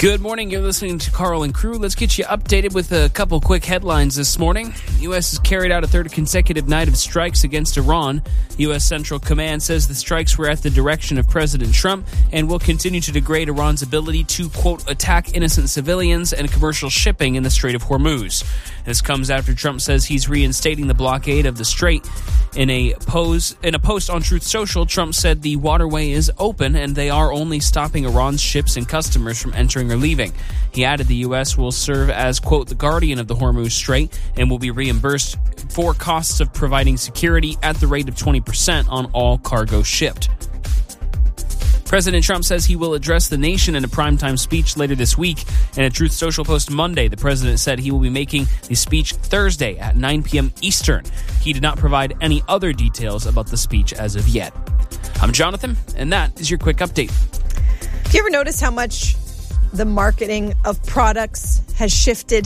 Good morning. You're listening to Carl and Crew. Let's get you updated with a couple quick headlines this morning. The U.S. has carried out a third consecutive night of strikes against Iran. U.S. Central Command says the strikes were at the direction of President Trump and will continue to degrade Iran's ability to, quote, attack innocent civilians and commercial shipping in the Strait of Hormuz. This comes after Trump says he's reinstating the blockade of the strait. In a post on Truth Social, Trump said the waterway is open and they are only stopping Iran's ships and customers from entering or leaving. He added the U.S. will serve as, quote, the guardian of the Hormuz Strait and will be reimbursed for costs of providing security at the rate of 20% on all cargo shipped. President Trump says he will address the nation in a primetime speech later this week. In a Truth Social post Monday, the president said he will be making the speech Thursday at 9 p.m. Eastern. He did not provide any other details about the speech as of yet. I'm Jonathan, and that is your quick update. Do you ever notice how much the marketing of products has shifted?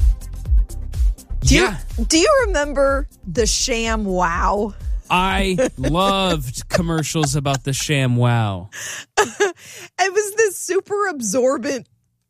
Do you remember the Sham Wow? I loved commercials about the Sham Wow. It was this super absorbent,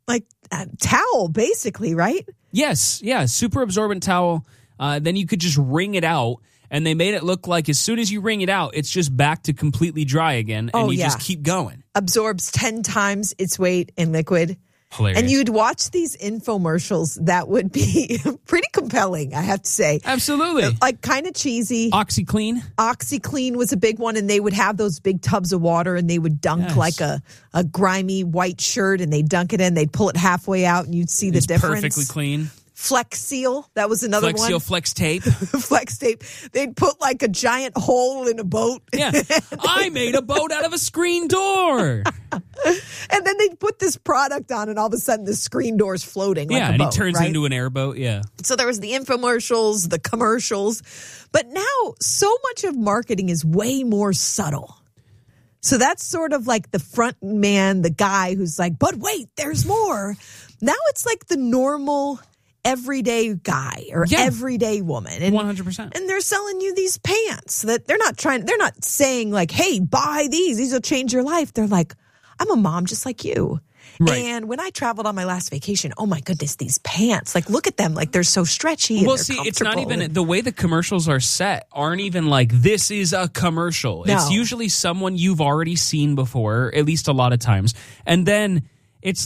towel, basically, right? Yes, yeah, super absorbent towel. Then you could just wring it out, and they made it look like as soon as you wring it out, it's just back to completely dry again, and just keep going. Absorbs 10 times its weight in liquid. Hilarious. And you'd watch these infomercials that would be pretty compelling, I have to say. Absolutely. Kind of cheesy. OxyClean was a big one, and they would have those big tubs of water, and they would dunk like a grimy white shirt, and they'd dunk it in. They'd pull it halfway out, and you'd see the difference. Perfectly clean. Flex Seal, that was another one. Flex Seal, Flex Tape. Flex Tape. They'd put a giant hole in a boat. Yeah. I made a boat out of a screen door. And then they'd put this product on, and all of a sudden the screen door's floating like a boat. Yeah, and he turns right? into an airboat, yeah. So there was the infomercials, the commercials. But now so much of marketing is way more subtle. So that's sort of like the front man, the guy who's like, but wait, there's more. Now it's like the normal everyday guy or everyday woman. And 100%. And they're selling you these pants that they're not saying hey, buy these. These will change your life. They're like, I'm a mom just like you. Right. And when I traveled on my last vacation, oh my goodness, these pants, look at them. They're so stretchy. Well, see, it's not even the way the commercials are set aren't even this is a commercial. No. It's usually someone you've already seen before, at least a lot of times. And then it's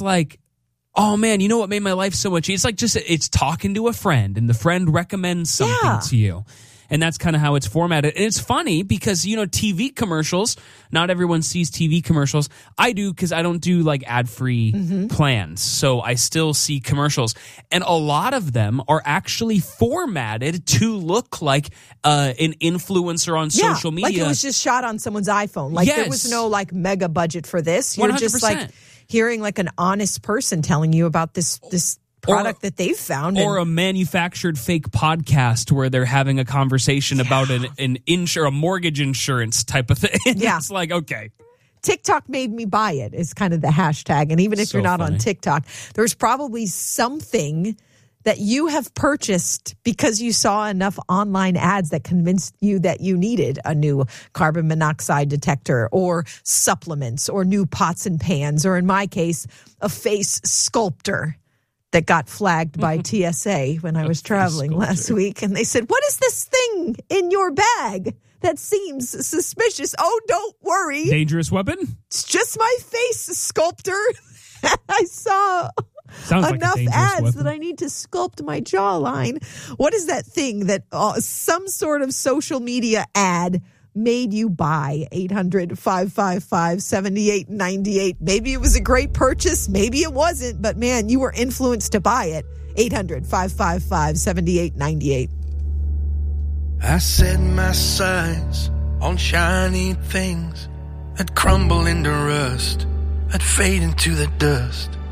oh man, you know what made my life so much easier? It's it's talking to a friend and the friend recommends something to you. And that's kind of how it's formatted. And it's funny because, TV commercials, not everyone sees TV commercials. I do because I don't do ad-free plans. So I still see commercials. And a lot of them are actually formatted to look like an influencer on social media. It was just shot on someone's iPhone. There was no mega budget for this. You're 100%. just hearing an honest person telling you about this product that they've found. Or a manufactured fake podcast where they're having a conversation about a mortgage insurance type of thing. Yeah. It's okay. TikTok made me buy it is kind of the hashtag. And even if you're not on TikTok, there's probably something that you have purchased because you saw enough online ads that convinced you that you needed a new carbon monoxide detector or supplements or new pots and pans, or in my case, a face sculptor that got flagged by TSA when I was traveling last week. And they said, what is this thing in your bag that seems suspicious? Oh, don't worry. Dangerous weapon? It's just my face sculptor. I saw enough ads that I need to sculpt my jawline. What is that thing that some sort of social media ad made you buy? 800-555-7898. Maybe it was a great purchase. Maybe it wasn't. But man, you were influenced to buy it. 800-555-7898. I set my sights on shiny things that crumble into rust, that fade into the dust.